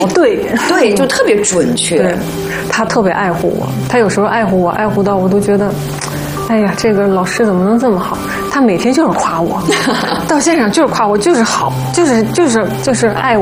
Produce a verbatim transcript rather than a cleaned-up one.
对对，就特别准确。 对，他特别爱护我，他有时候爱护我，爱护到我都觉得，哎呀，这个老师怎么能这么好？他每天就是夸我，到现场就是夸我，就是好，就是就是就是爱我。